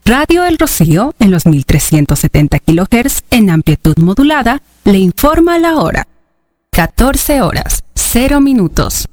Radio El Rocío, en los 1370 kHz en amplitud modulada, le informa la hora. 14 horas, 0 minutos.